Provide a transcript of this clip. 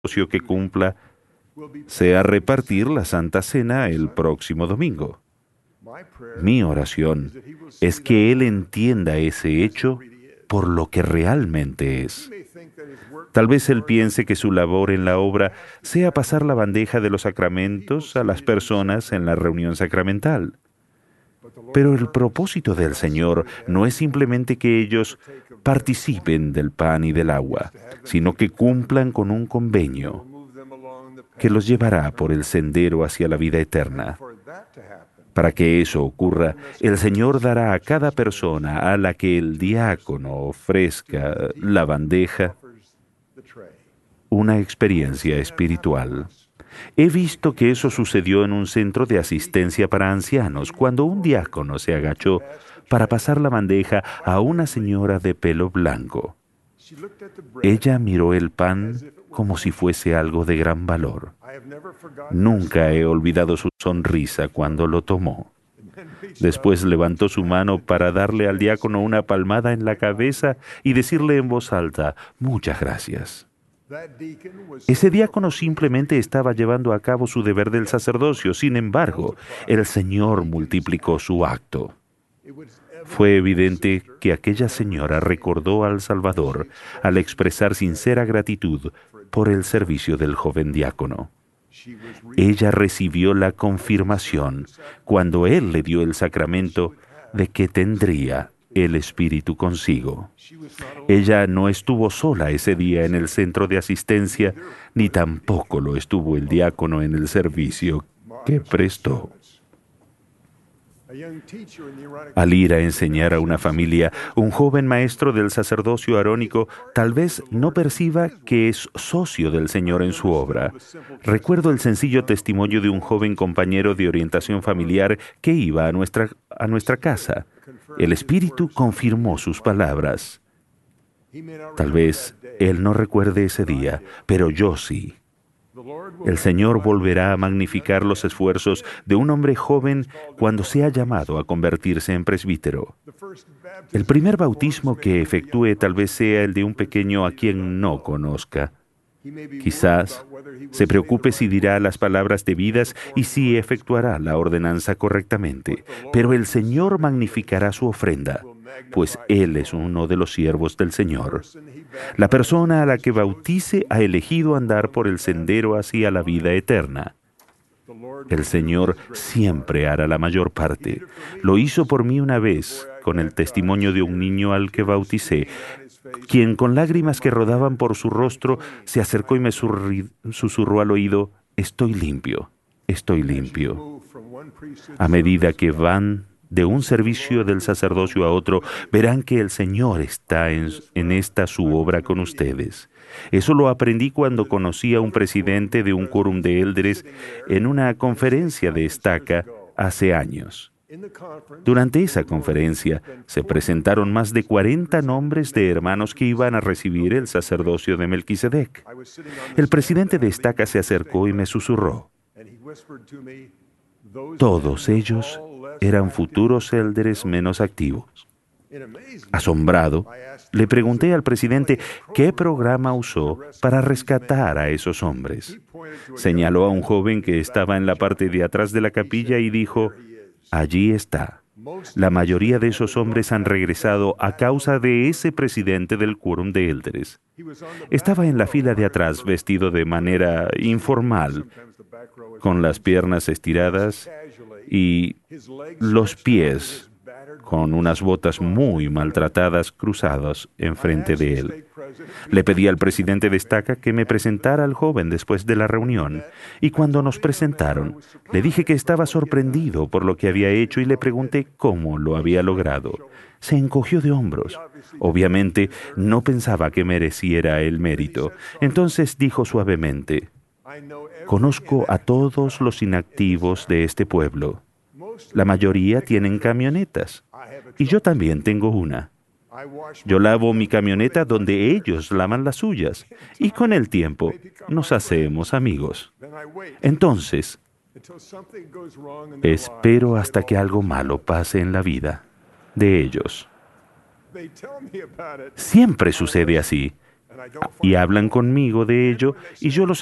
sacerdocio que cumpla sea repartir la Santa Cena el próximo domingo. Mi oración es que él entienda ese hecho por lo que realmente es. Tal vez él piense que su labor en la obra sea pasar la bandeja de los sacramentos a las personas en la reunión sacramental. Pero el propósito del Señor no es simplemente que ellos participen del pan y del agua, sino que cumplan con un convenio que los llevará por el sendero hacia la vida eterna. Para que eso ocurra, el Señor dará a cada persona a la que el diácono ofrezca la bandeja una experiencia espiritual. He visto que eso sucedió en un centro de asistencia para ancianos, cuando un diácono se agachó para pasar la bandeja a una señora de pelo blanco. Ella miró el pan como si fuese algo de gran valor. Nunca he olvidado su sonrisa cuando lo tomó. Después levantó su mano para darle al diácono una palmada en la cabeza y decirle en voz alta, «Muchas gracias». Ese diácono simplemente estaba llevando a cabo su deber del sacerdocio. Sin embargo, el Señor multiplicó su acto. Fue evidente que aquella señora recordó al Salvador al expresar sincera gratitud por el servicio del joven diácono. Ella recibió la confirmación cuando él le dio el sacramento de que tendría el Espíritu consigo. Ella no estuvo sola ese día en el centro de asistencia, ni tampoco lo estuvo el diácono en el servicio que prestó. Al ir a enseñar a una familia, un joven maestro del sacerdocio arónico tal vez no perciba que es socio del Señor en su obra. Recuerdo el sencillo testimonio de un joven compañero de orientación familiar que iba a nuestra casa. El Espíritu confirmó sus palabras. Tal vez él no recuerde ese día, pero yo sí. El Señor volverá a magnificar los esfuerzos de un hombre joven cuando sea llamado a convertirse en presbítero. El primer bautismo que efectúe tal vez sea el de un pequeño a quien no conozca. Quizás se preocupe si dirá las palabras debidas y si efectuará la ordenanza correctamente, pero el Señor magnificará su ofrenda, pues Él es uno de los siervos del Señor. La persona a la que bautice ha elegido andar por el sendero hacia la vida eterna. El Señor siempre hará la mayor parte. Lo hizo por mí una vez, con el testimonio de un niño al que bauticé, quien con lágrimas que rodaban por su rostro se acercó y me susurró al oído, «Estoy limpio, estoy limpio». A medida que van de un servicio del sacerdocio a otro, verán que el Señor está en esta su obra con ustedes. Eso lo aprendí cuando conocí a un presidente de un quórum de élderes en una conferencia de estaca hace años. Durante esa conferencia se presentaron más de 40 nombres de hermanos que iban a recibir el sacerdocio de Melquisedec. El presidente de estaca se acercó y me susurró. Todos ellos eran futuros élderes menos activos. Asombrado, le pregunté al presidente qué programa usó para rescatar a esos hombres. Señaló a un joven que estaba en la parte de atrás de la capilla y dijo, «Allí está. La mayoría de esos hombres han regresado a causa de ese presidente del quórum de élderes». Estaba en la fila de atrás vestido de manera informal, con las piernas estiradas y los pies con unas botas muy maltratadas cruzadas enfrente de él. Le pedí al presidente de estaca que me presentara al joven después de la reunión, y cuando nos presentaron, le dije que estaba sorprendido por lo que había hecho y le pregunté cómo lo había logrado. Se encogió de hombros. Obviamente, no pensaba que mereciera el mérito. Entonces dijo suavemente, «Conozco a todos los inactivos de este pueblo. La mayoría tienen camionetas, y yo también tengo una. Yo lavo mi camioneta donde ellos lavan las suyas, y con el tiempo nos hacemos amigos. Entonces, espero hasta que algo malo pase en la vida de ellos. Siempre sucede así. y hablan conmigo de ello y yo los